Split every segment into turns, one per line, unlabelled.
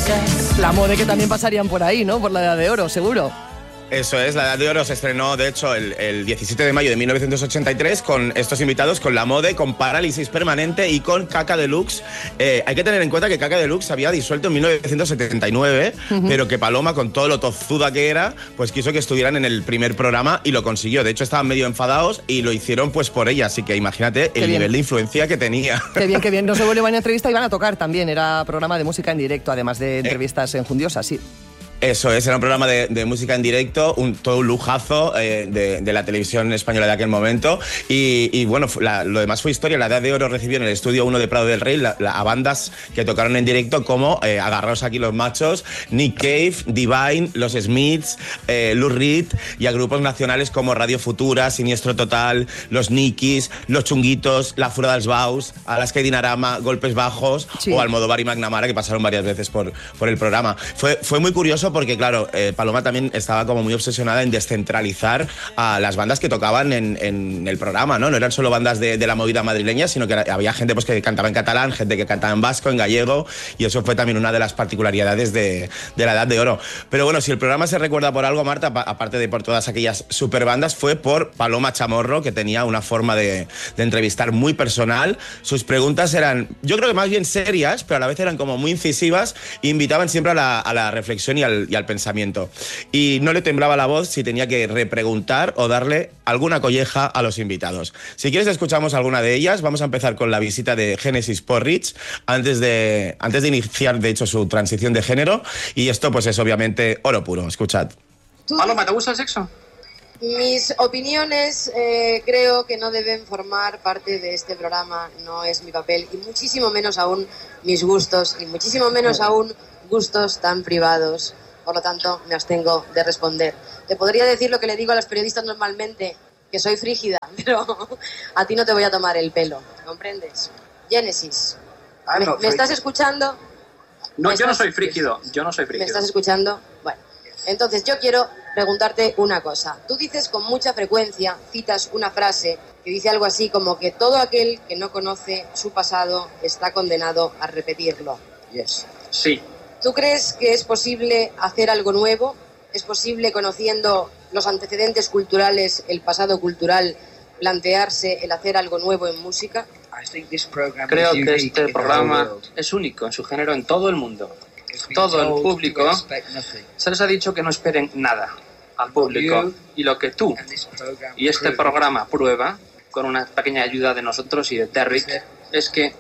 La Mode, que también pasarían por ahí, ¿no? Por la Edad de Oro, seguro.
Eso es, la Edad de Oro se estrenó, de hecho, el 17 de mayo de 1983 con estos invitados, con La Mode, con Parálisis Permanente y con Kaka Deluxe. Hay que tener en cuenta que Kaka Deluxe se había disuelto en 1979, pero que Paloma, con todo lo tozuda que era, pues quiso que estuvieran en el primer programa y lo consiguió. De hecho, estaban medio enfadados y lo hicieron pues por ella, así que imagínate el nivel de influencia que tenía.
Qué bien, qué bien. No solo iban a entrevista, iban a tocar también. Era programa de música en directo, además de entrevistas enjundiosas, sí.
Eso es, era un programa de música en directo, todo un lujazo de la televisión española de aquel momento. Y bueno, lo demás fue historia. La Edad de Oro recibió en el Estudio 1 de Prado del Rey a bandas que tocaron en directo como Agarraos aquí los machos, Nick Cave, Divine, Los Smiths, Lou Reed, y a grupos nacionales como Radio Futura, Siniestro Total, Los Nikis, Los Chunguitos, La Fura dels Baus, Alaska y Dinarama, Golpes Bajos, sí, o Almodóvar y McNamara, que pasaron varias veces por el programa. Fue muy curioso porque, claro, Paloma también estaba como muy obsesionada en descentralizar a las bandas que tocaban en el programa, ¿no? No eran solo bandas de la movida madrileña, sino que había gente pues, que cantaba en catalán, gente que cantaba en vasco, en gallego, y eso fue también una de las particularidades de la Edad de Oro. Pero bueno, si el programa se recuerda por algo, Marta, aparte de por todas aquellas superbandas, fue por Paloma Chamorro, que tenía una forma de entrevistar muy personal. Sus preguntas eran, yo creo que más bien serias, pero a la vez eran como muy incisivas e invitaban siempre a la reflexión y al pensamiento. Y no le temblaba la voz si tenía que repreguntar o darle alguna colleja a los invitados. Si quieres, escuchamos alguna de ellas. Vamos a empezar con la visita de Genesis Porridge, antes de iniciar, de hecho, su transición de género. Y esto, pues, es obviamente oro puro. Escuchad.
Paloma, ¿te gusta el sexo?
Mis opiniones creo que no deben formar parte de este programa. No es mi papel, y muchísimo menos aún mis gustos, y muchísimo menos aún gustos tan privados. Por lo tanto, me abstengo de responder. Te podría decir lo que le digo a los periodistas normalmente, que soy frígida, pero a ti no te voy a tomar el pelo, ¿comprendes? Génesis, ¿me estás escuchando?
No, yo no soy frígido, ¿Me estás escuchando?
Bueno, entonces yo quiero preguntarte una cosa. Tú dices con mucha frecuencia, citas una frase que dice algo así como que todo aquel que no conoce su pasado está condenado a repetirlo.
Yes. Sí.
¿Tú crees que es posible hacer algo nuevo? ¿Es posible, conociendo los antecedentes culturales, el pasado cultural, plantearse el hacer algo nuevo en música?
Creo que este programa es único en su género en todo el mundo. Todo el público se les ha dicho que no esperen nada al público. Y lo que tú y este programa prueba, con una pequeña ayuda de nosotros y de Derrick, es que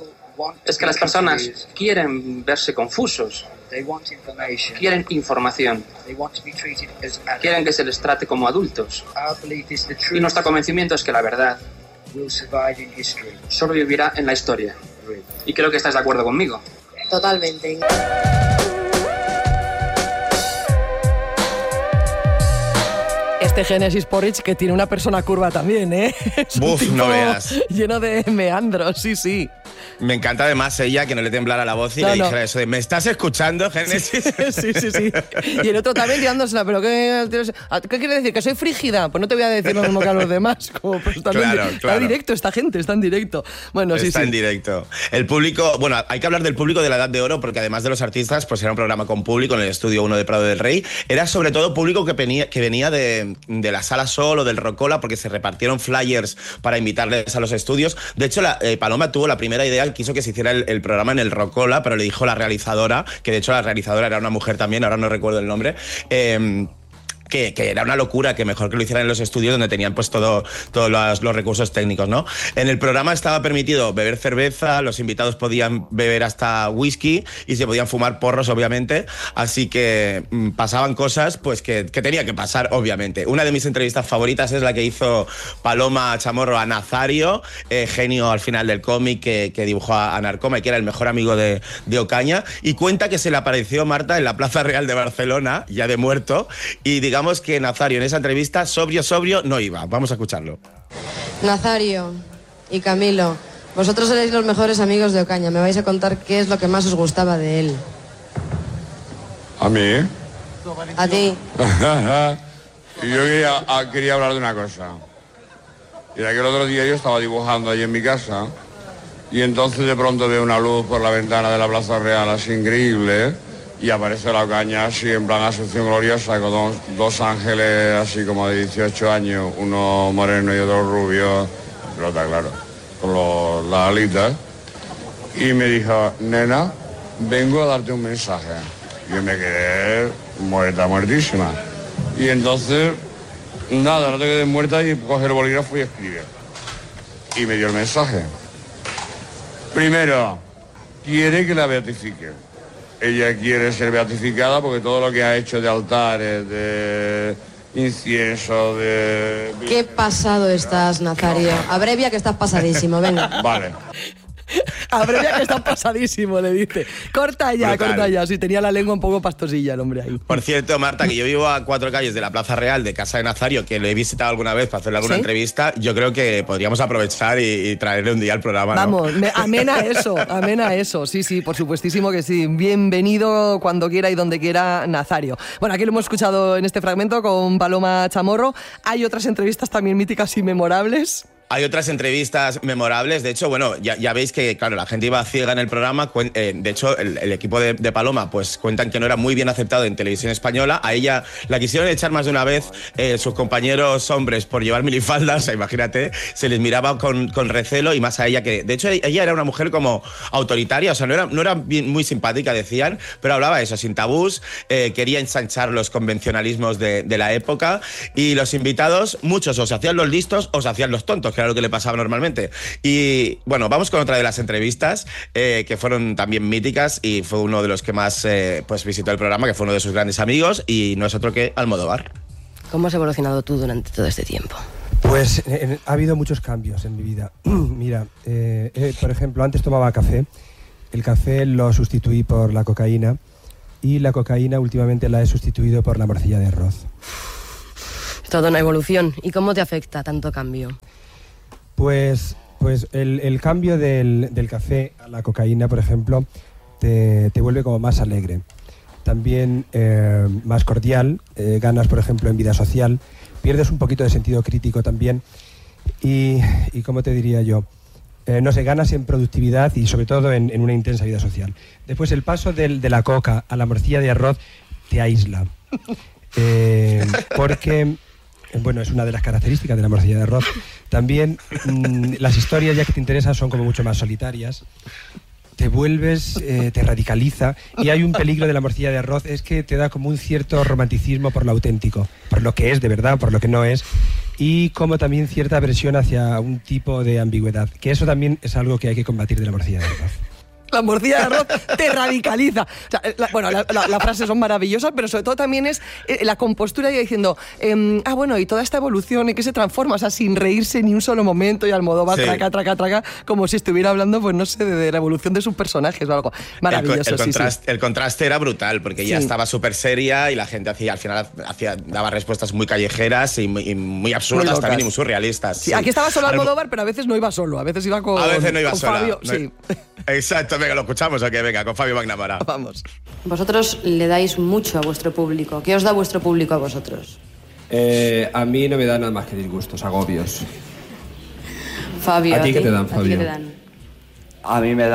las personas quieren verse confusos, quieren información, quieren que se les trate como adultos. Y nuestro convencimiento es que la verdad solo vivirá en la historia. Y creo que estás de acuerdo conmigo.
Totalmente.
Este Genesis Porridge, que tiene una persona curva también, ¿eh?
Buf, no veas.
Lleno de meandros, sí, sí.
Me encanta además ella que no le temblara la voz y le dijera eso de ¿me estás escuchando, Genesis?
Sí. Y el otro también tirándosela, pero ¿qué quiere decir? ¿Que soy frígida? Pues no te voy a decir lo mismo que a los demás. Claro. Está directo esta gente, está en directo. Bueno,
está en directo. El público, bueno, hay que hablar del público de la Edad de Oro porque además de los artistas, pues era un programa con público en el Estudio 1 de Prado del Rey. Era sobre todo público que venía de la Sala Sol o del Rocola, porque se repartieron flyers para invitarles a los estudios. De hecho, Paloma tuvo la primera idea, quiso que se hiciera el programa en el Rocola, pero le dijo la realizadora, que de hecho la realizadora era una mujer también, ahora no recuerdo el nombre, que era una locura, que mejor que lo hicieran en los estudios donde tenían pues todos los recursos técnicos, ¿no? En el programa estaba permitido beber cerveza, los invitados podían beber hasta whisky y se podían fumar porros, obviamente, así que pasaban cosas pues que tenía que pasar, obviamente. Una de mis entrevistas favoritas es la que hizo Paloma Chamorro a Nazario, genio al final del cómic que dibujó a Narcoma y que era el mejor amigo de Ocaña, y cuenta que se le apareció Marta en la Plaza Real de Barcelona, ya de muerto, y digamos que Nazario en esa entrevista sobrio no iba. Vamos a escucharlo.
Nazario y Camilo, vosotros seréis los mejores amigos de Ocaña. Me vais a contar qué es lo que más os gustaba de él.
¿A mí?
A ti.
Y yo quería hablar de una cosa. Era que el otro día yo estaba dibujando allí en mi casa y entonces de pronto veo una luz por la ventana de la Plaza Real, así increíble, y aparece la Ocaña así en plan Asunción Gloriosa con dos ángeles así como de 18 años, uno moreno y otro rubio, pelota claro, con las alitas, y me dijo, nena, vengo a darte un mensaje. Y yo me quedé muertísima. Y entonces, nada, no te quedes muerta y coge el bolígrafo y escribe. Y me dio el mensaje. Primero, quiere que la beatifique. Ella quiere ser beatificada porque todo lo que ha hecho de altares, de incienso, de...
Qué pasado estás, Nazario. Abrevia que estás pasadísimo, venga.
Vale.
Abrevia que está pasadísimo, le dice. Corta ya. Sí, tenía la lengua un poco pastosilla el hombre ahí.
Por cierto, Marta, que yo vivo a 4 calles de la Plaza Real de Casa de Nazario, que le he visitado alguna vez para hacerle alguna entrevista. Yo creo que podríamos aprovechar y traerle un día al programa, ¿no?
Vamos, amena eso. Sí, por supuestísimo que sí. Bienvenido cuando quiera y donde quiera, Nazario. Bueno, aquí lo hemos escuchado en este fragmento con Paloma Chamorro. Hay otras entrevistas también míticas y memorables.
Hay otras entrevistas memorables. De hecho, bueno, ya veis que, claro, la gente iba ciega en el programa. De hecho, el equipo de Paloma, pues cuentan que no era muy bien aceptado en televisión española. A ella la quisieron echar más de una vez sus compañeros hombres por llevar minifaldas. O sea, imagínate, se les miraba con recelo, y más a ella que... De hecho, ella era una mujer como autoritaria. O sea, no era muy simpática, decían, pero hablaba eso, sin tabús. Quería ensanchar los convencionalismos de la época. Y los invitados, muchos o se hacían los listos o se hacían los tontos, que era lo que le pasaba normalmente. Y bueno, vamos con otra de las entrevistas que fueron también míticas, y fue uno de los que más pues visitó el programa, que fue uno de sus grandes amigos, y no es otro que Almodóvar.
¿Cómo has evolucionado tú durante todo este tiempo?
Pues ha habido muchos cambios en mi vida. Mira, por ejemplo, antes tomaba café. El café lo sustituí por la cocaína, y la cocaína últimamente la he sustituido por la morcilla de arroz.
Toda una evolución. ¿Y cómo te afecta tanto cambio?
Pues el cambio del café a la cocaína, por ejemplo, te vuelve como más alegre. También más cordial, ganas, por ejemplo, en vida social, pierdes un poquito de sentido crítico también, y ¿cómo te diría yo? No sé, ganas en productividad y sobre todo en una intensa vida social. Después el paso de la coca a la morcilla de arroz te aísla, porque... Bueno, es una de las características de la morcilla de arroz. También las historias, ya que te interesan, son como mucho más solitarias. Te vuelves, te radicaliza, y hay un peligro de la morcilla de arroz, es que te da como un cierto romanticismo por lo auténtico, por lo que es de verdad, por lo que no es, y como también cierta aversión hacia un tipo de ambigüedad, que eso también es algo que hay que combatir de la morcilla de arroz.
La morcilla de arroz te radicaliza. O sea, las frases son maravillosas, pero sobre todo también es la compostura y diciendo, bueno, y toda esta evolución en que se transforma, o sea, sin reírse ni un solo momento, y Almodóvar traca, como si estuviera hablando, pues no sé, de la evolución de sus personajes o algo. Maravilloso,
el contraste era brutal, porque ella estaba súper seria y la gente al final daba respuestas muy callejeras y muy absurdas también, y muy surrealistas.
Sí, aquí estaba solo Almodóvar, pero a veces no iba solo, a veces iba con Fabio. Sí.
Exacto, venga, lo escuchamos, ¿ok? Venga, con Fabio McNamara.
Vamos.
Vosotros le dais mucho a vuestro público. ¿Qué os da vuestro público a vosotros?
A mí no me da nada más que disgustos, agobios.
Fabio,
¿a ti qué te dan, Fabio?
A mí me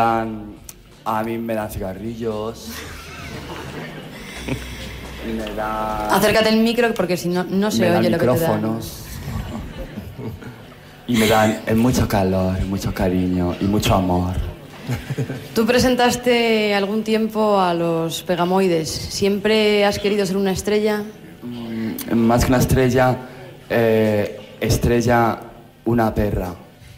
dan cigarrillos. Y me dan...
Acércate el micro, porque si no, no se oye lo que te dan.
Y me dan mucho calor, mucho cariño y mucho amor.
Tú presentaste algún tiempo a los Pegamoides. ¿Siempre has querido ser una estrella?
Más que una estrella, una perra.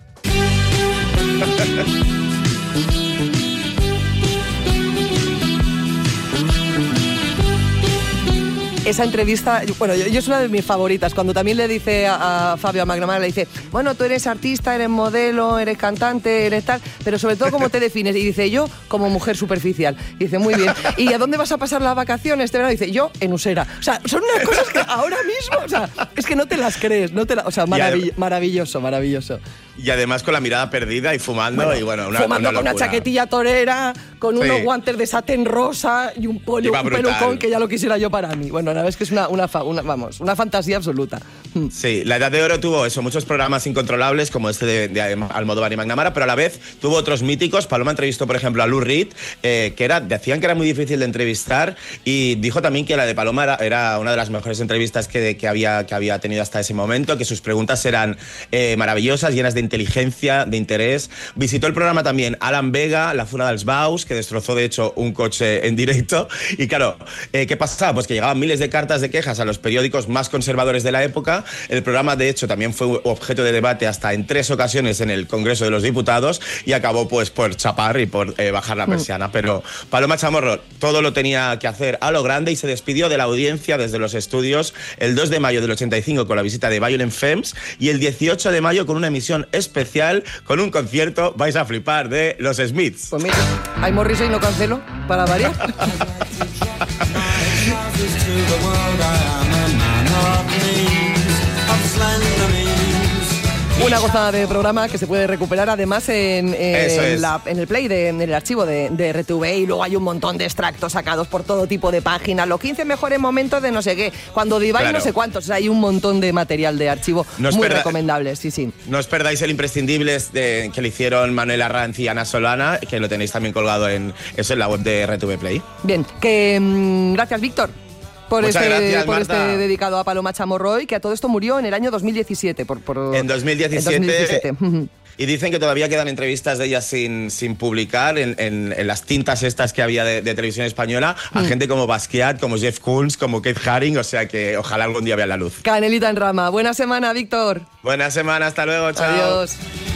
Esa entrevista, bueno, yo es una de mis favoritas, cuando también le dice a Fabio McNamara, le dice, bueno, tú eres artista, eres modelo, eres cantante, eres tal, pero sobre todo, ¿cómo te defines? Y dice, yo como mujer superficial. Y dice, muy bien. ¿Y a dónde vas a pasar las vacaciones este verano? Dice, yo en Usera. O sea, son unas cosas que ahora mismo, o sea, es que no te las crees, o sea, maravilloso.
Y además con la mirada perdida y fumando.
Bueno,
y bueno,
fumando
una
con una
locura.
chaquetilla torera, con unos guantes de satén rosa y un pelucón que ya lo quisiera yo para mí. Bueno, la verdad es que es una fantasía absoluta.
Sí, la Edad de Oro tuvo eso, muchos programas incontrolables como este de Almodóvar y McNamara, pero a la vez tuvo otros míticos. Paloma entrevistó, por ejemplo, a Lou Reed, decían que era muy difícil de entrevistar, y dijo también que la de Paloma era una de las mejores entrevistas que había tenido hasta ese momento, que sus preguntas eran maravillosas, llenas de inteligencia, de interés. Visitó el programa también Alan Vega, la Funa dels Baus, que destrozó de hecho un coche en directo. Y claro, ¿qué pasaba? Pues que llegaban miles de cartas de quejas a los periódicos más conservadores de la época. El programa, de hecho, también fue objeto de debate hasta en 3 ocasiones en el Congreso de los Diputados, y acabó pues por chapar y por bajar la persiana. Pero Paloma Chamorro todo lo tenía que hacer a lo grande y se despidió de la audiencia desde los estudios el 2 de mayo del 85 con la visita de Violent Femmes, y el 18 de mayo con una emisión especial con un concierto, vais a flipar, de los Smiths.
Pues mira, hay Morrissey, no cancelo, para variar. Una gozada de programa que se puede recuperar además en el play, en el archivo de RTV, y luego hay un montón de extractos sacados por todo tipo de páginas, los 15 mejores momentos de no sé qué, cuando diváis no sé cuántos, o sea, hay un montón de material de archivo muy recomendable, sí.
No os perdáis el Imprescindibles que le hicieron Manuel Arranz y Ana Solana, que lo tenéis también colgado en la web de RTV Play.
Bien, gracias, Víctor. Por este dedicado a Paloma Chamorro, que a todo esto murió en el año 2017.
En 2017. Y dicen que todavía quedan entrevistas de ella sin publicar en las tintas estas que había de televisión española, a gente como Basquiat, como Jeff Koons, como Keith Haring, o sea que ojalá algún día vea la luz.
Canelita en rama. Buena semana, Víctor.
Buena semana, hasta luego, chao.
Adiós.